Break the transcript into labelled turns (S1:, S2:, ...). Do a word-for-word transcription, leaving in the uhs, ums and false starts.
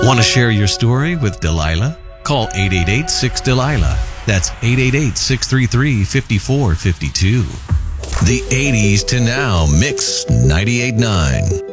S1: Want to share your story with Delilah? Call eight eight eight, six, Delilah. That's eight eight eight, six three three, five four five two. The eighties to now Mix ninety-eight point nine.